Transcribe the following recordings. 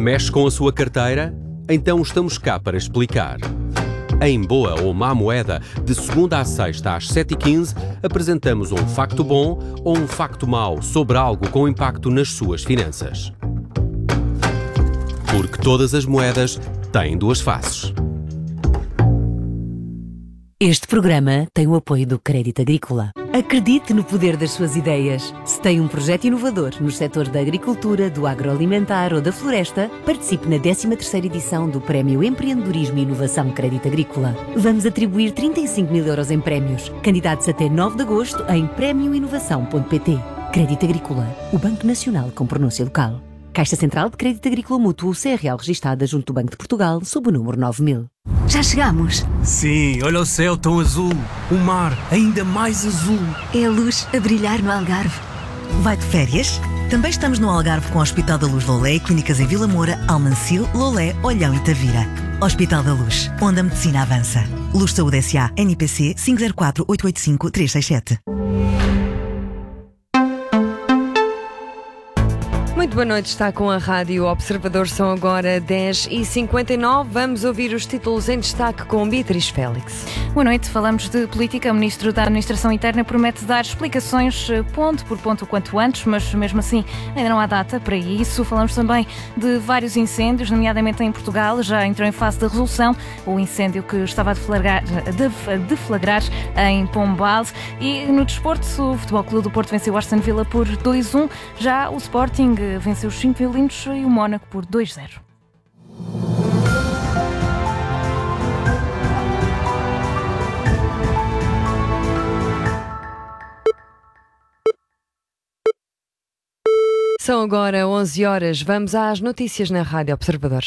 Mexe com a sua carteira? Então estamos cá para explicar. Em Boa ou Má Moeda, de segunda à sexta às 7h15, apresentamos um facto bom ou um facto mau sobre algo com impacto nas suas finanças. Porque todas as moedas têm duas faces. Este programa tem o apoio do Crédito Agrícola. Acredite no poder das suas ideias. Se tem um projeto inovador nos setores da agricultura, do agroalimentar ou da floresta, participe na 13ª edição do Prémio Empreendedorismo e Inovação Crédito Agrícola. Vamos atribuir 35 mil euros em prémios. Candidatos até 9 de agosto em premioinovação.pt. Crédito Agrícola, o Banco Nacional com pronúncia local. Caixa Central de Crédito Agrícola Mútuo, CRL registada junto do Banco de Portugal, sob o número 9000. Já chegamos? Sim, olha o céu tão azul, o mar ainda mais azul. É a luz a brilhar no Algarve. Vai de férias? Também estamos no Algarve com o Hospital da Luz Lolé e clínicas em Vila Moura, Almancil, Lolé, Olhão e Tavira. Hospital da Luz, onde a medicina avança. Luz Saúde S.A. NPC 504 885 367. Muito boa noite, está com a Rádio Observador, são agora 10h59. Vamos ouvir os títulos em destaque com Beatriz Félix. Boa noite, falamos de política. O Ministro da Administração Interna promete dar explicações ponto por ponto o quanto antes, mas mesmo assim ainda não há data para isso. Falamos também de vários incêndios, nomeadamente em Portugal, já entrou em fase de resolução o incêndio que estava a deflagrar em Pombal. E no desporto, o Futebol Clube do Porto venceu o Aston Villa por 2-1, já o Sporting venceu os 5 violinos e o Mónaco por 2-0. São agora 11 horas. Vamos às notícias na Rádio Observador.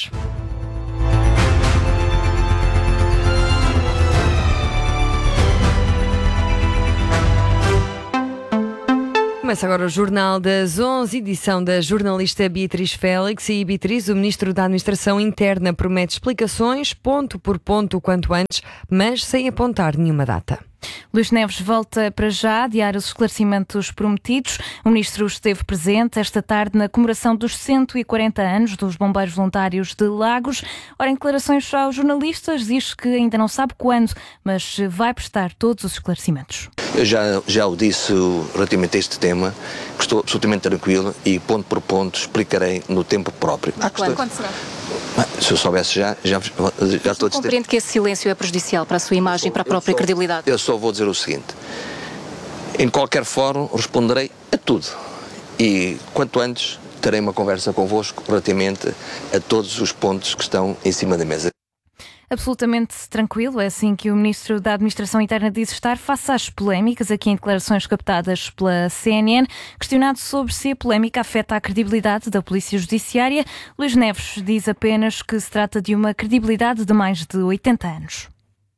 Começa agora o Jornal das 11, edição da jornalista Beatriz Félix. E Beatriz, o Ministro da Administração Interna promete explicações, ponto por ponto, o quanto antes, mas sem apontar nenhuma data. Luís Neves volta para já a adiar os esclarecimentos prometidos. O Ministro esteve presente esta tarde na comemoração dos 140 anos dos Bombeiros Voluntários de Lagos. Ora, em declarações aos jornalistas, diz que ainda não sabe quando, mas vai prestar todos os esclarecimentos. Eu já o disse relativamente a este tema, que estou absolutamente tranquilo e ponto por ponto explicarei no tempo próprio. Quando será? Se eu soubesse já estou a dizer. Compreende que esse silêncio é prejudicial para a sua imagem, para a própria credibilidade? Eu só vou dizer o seguinte: em qualquer fórum responderei a tudo e quanto antes terei uma conversa convosco relativamente a todos os pontos que estão em cima da mesa. Absolutamente tranquilo, é assim que o Ministro da Administração Interna diz estar face às polémicas, aqui em declarações captadas pela CNN. Questionado sobre se a polémica afeta a credibilidade da Polícia Judiciária, Luís Neves diz apenas que se trata de uma credibilidade de mais de 80 anos.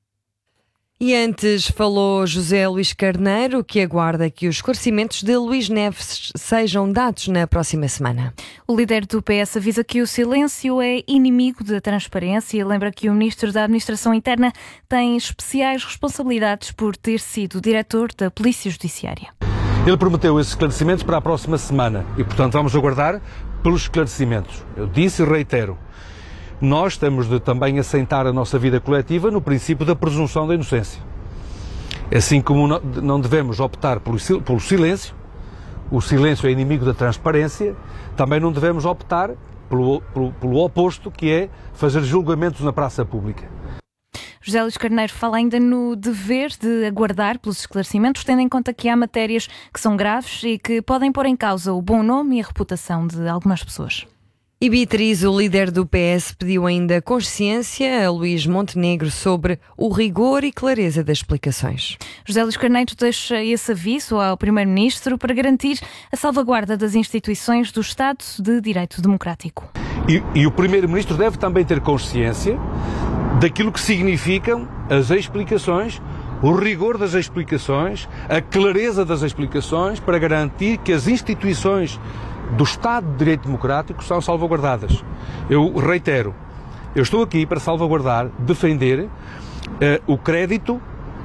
E antes falou José Luís Carneiro, que aguarda que os esclarecimentos de Luís Neves sejam dados na próxima semana. O líder do PS avisa que o silêncio é inimigo da transparência e lembra que o Ministro da Administração Interna tem especiais responsabilidades por ter sido diretor da Polícia Judiciária. Ele prometeu esses esclarecimentos para a próxima semana e, portanto, vamos aguardar pelos esclarecimentos. Eu disse e reitero. Nós temos de também assentar a nossa vida coletiva no princípio da presunção da inocência. Assim como não devemos optar pelo silêncio, o silêncio é inimigo da transparência, também não devemos optar pelo oposto, que é fazer julgamentos na praça pública. José Luís Carneiro fala ainda no dever de aguardar pelos esclarecimentos, tendo em conta que há matérias que são graves e que podem pôr em causa o bom nome e a reputação de algumas pessoas. E Beatriz, o líder do PS, pediu ainda consciência a Luís Montenegro sobre o rigor e clareza das explicações. José Luís Carneiro deixa esse aviso ao Primeiro-Ministro para garantir a salvaguarda das instituições do Estado de Direito Democrático. E o Primeiro-Ministro deve também ter consciência daquilo que significam as explicações, o rigor das explicações, a clareza das explicações para garantir que as instituições do Estado de Direito Democrático são salvaguardadas. Eu reitero, eu estou aqui para salvaguardar, defender o crédito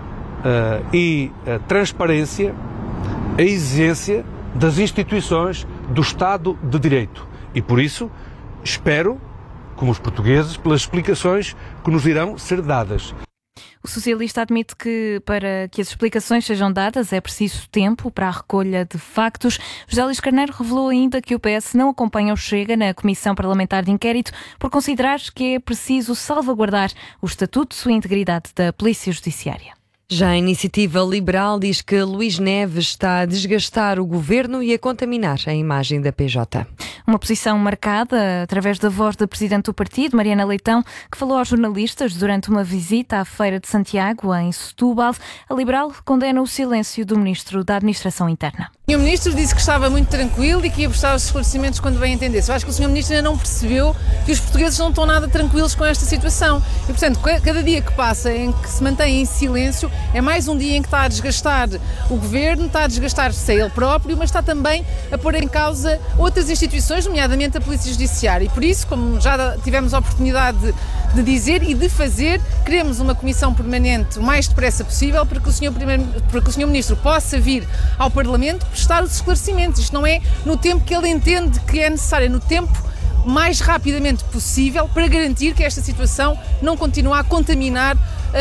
e a transparência, a exigência das instituições do Estado de Direito. E por isso espero, como os portugueses, pelas explicações que nos irão ser dadas. O socialista admite que para que as explicações sejam dadas é preciso tempo para a recolha de factos. José Luís Carneiro revelou ainda que o PS não acompanha o Chega na Comissão Parlamentar de Inquérito por considerar que é preciso salvaguardar o estatuto e a integridade da Polícia Judiciária. Já a Iniciativa Liberal diz que Luís Neves está a desgastar o governo e a contaminar a imagem da PJ. Uma posição marcada através da voz da presidente do partido, Mariana Leitão, que falou aos jornalistas durante uma visita à Feira de Santiago, em Setúbal. A Liberal condena o silêncio do ministro da Administração Interna. O Sr. Ministro disse que estava muito tranquilo e que ia prestar os esclarecimentos quando bem entendesse. Eu acho que o Sr. Ministro ainda não percebeu que os portugueses não estão nada tranquilos com esta situação. E, portanto, cada dia que passa em que se mantém em silêncio é mais um dia em que está a desgastar o Governo, está a desgastar-se a ele próprio, mas está também a pôr em causa outras instituições, nomeadamente a Polícia Judiciária. E por isso, como já tivemos a oportunidade de dizer e de fazer, queremos uma comissão permanente o mais depressa possível para que o Sr. Ministro possa vir ao Parlamento prestar os esclarecimentos. Isto não é no tempo que ele entende que é necessário, é no tempo mais rapidamente possível para garantir que esta situação não continue a contaminar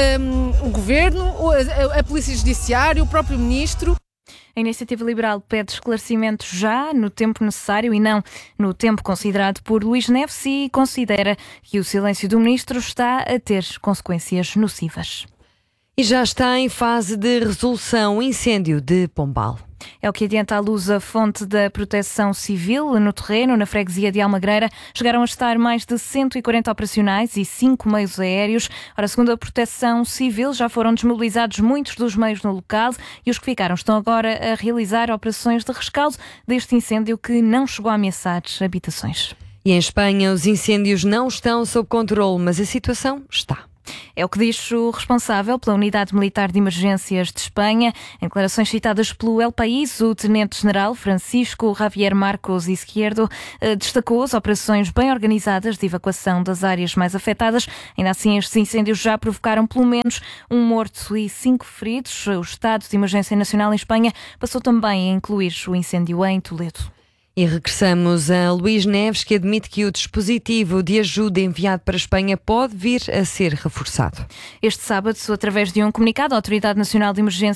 o Governo, a Polícia Judiciária, o próprio Ministro. A Iniciativa Liberal pede esclarecimentos já, no tempo necessário e não no tempo considerado por Luís Neves, e considera que o silêncio do Ministro está a ter consequências nocivas. E já está em fase de resolução o incêndio de Pombal. É o que adianta a Lusa, fonte da Proteção Civil. No terreno, na freguesia de Almagreira, chegaram a estar mais de 140 operacionais e 5 meios aéreos. Ora, segundo a Proteção Civil, já foram desmobilizados muitos dos meios no local e os que ficaram estão agora a realizar operações de rescaldo deste incêndio que não chegou a ameaçar habitações. E em Espanha, os incêndios não estão sob controle, mas a situação está. É o que diz o responsável pela Unidade Militar de Emergências de Espanha. Em declarações citadas pelo El País, o Tenente-General Francisco Javier Marcos Izquierdo destacou as operações bem organizadas de evacuação das áreas mais afetadas. Ainda assim, estes incêndios já provocaram pelo menos um morto e 5 feridos. O estado de emergência nacional em Espanha passou também a incluir o incêndio em Toledo. E regressamos a Luís Neves, que admite que o dispositivo de ajuda enviado para a Espanha pode vir a ser reforçado. Este sábado, através de um comunicado, a Autoridade Nacional de Emergência